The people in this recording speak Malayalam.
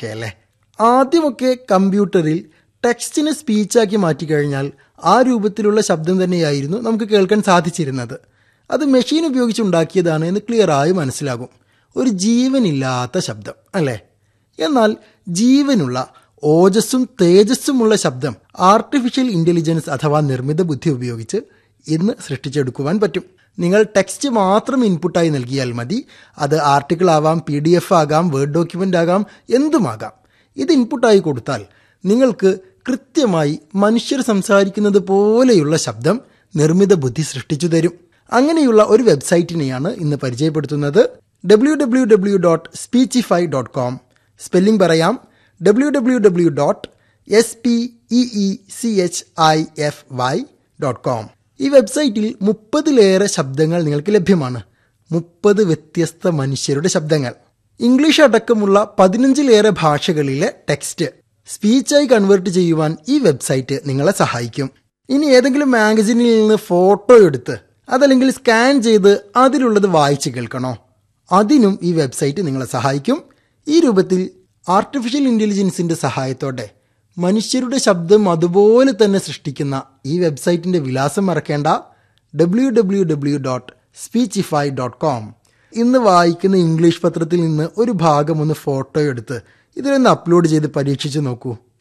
ഭാഷയല്ലേ. ആദ്യമൊക്കെ കമ്പ്യൂട്ടറിൽ ടെക്സ്റ്റിനെ സ്പീച്ചാക്കി മാറ്റിക്കഴിഞ്ഞാൽ ആ രൂപത്തിലുള്ള ശബ്ദം തന്നെയായിരുന്നു നമുക്ക് കേൾക്കാൻ സാധിച്ചിരുന്നത്. അത് മെഷീൻ ഉപയോഗിച്ചുണ്ടാക്കിയതാണ് എന്ന് ക്ലിയറായി മനസ്സിലാകും. ഒരു ജീവനില്ലാത്ത ശബ്ദം അല്ലേ. എന്നാൽ ജീവനുള്ള, ഓജസ്സും തേജസ്സുമുള്ള ശബ്ദം ആർട്ടിഫിഷ്യൽ ഇൻ്റലിജൻസ് അഥവാ നിർമ്മിത ബുദ്ധി ഉപയോഗിച്ച് ഇന്ന് സൃഷ്ടിച്ചെടുക്കുവാൻ പറ്റും. നിങ്ങൾ ടെക്സ്റ്റ് മാത്രം ഇൻപുട്ടായി നൽകിയാൽ മതി. അത് ആർട്ടിക്കിൾ ആവാം, PDF ആകാം, വേർഡ് ഡോക്യുമെൻ്റ് ആകാം, എന്തുമാകാം. ഇത് ഇൻപുട്ടായി കൊടുത്താൽ നിങ്ങൾക്ക് കൃത്യമായി മനുഷ്യർ സംസാരിക്കുന്നത് പോലെയുള്ള ശബ്ദം നിർമ്മിത ബുദ്ധി സൃഷ്ടിച്ചു തരും. അങ്ങനെയുള്ള ഒരു വെബ്സൈറ്റിനെയാണ് ഇന്ന് പരിചയപ്പെടുത്തുന്നത്. www.speechify.com. സ്പെല്ലിംഗ് പറയാം, www.speechify.com. ഈ വെബ്സൈറ്റിൽ 30-ലേറെ ശബ്ദങ്ങൾ നിങ്ങൾക്ക് ലഭ്യമാണ്. 30 വ്യത്യസ്ത മനുഷ്യരുടെ ശബ്ദങ്ങൾ. ഇംഗ്ലീഷ് അടക്കമുള്ള 15-ലേറെ ഭാഷകളിലെ ടെക്സ്റ്റ് സ്പീച്ചായി കൺവേർട്ട് ചെയ്യുവാൻ ഈ വെബ്സൈറ്റ് നിങ്ങളെ സഹായിക്കും. ഇനി ഏതെങ്കിലും മാഗസിനിൽ നിന്ന് ഫോട്ടോ എടുത്ത് അതല്ലെങ്കിൽ സ്കാൻ ചെയ്ത് അതിലുള്ളത് വായിച്ച് കേൾക്കണോ? അതിനും ഈ വെബ്സൈറ്റ് നിങ്ങളെ സഹായിക്കും. ഈ രൂപത്തിൽ ആർട്ടിഫിഷ്യൽ ഇൻ്റലിജൻസിൻ്റെ സഹായത്തോടെ മനുഷ്യരുടെ ശബ്ദം അതുപോലെ തന്നെ സൃഷ്ടിക്കുന്ന ഈ വെബ്സൈറ്റിൻ്റെ വിലാസം മറക്കേണ്ട, www.speechify.com. ഇന്ന് വായിക്കുന്ന ഇംഗ്ലീഷ് പത്രത്തിൽ നിന്ന് ഒരു ഭാഗം ഒന്ന് ഫോട്ടോ എടുത്ത് ഇതിലൊന്ന് അപ്ലോഡ് ചെയ്ത് പരീക്ഷിച്ച് നോക്കൂ.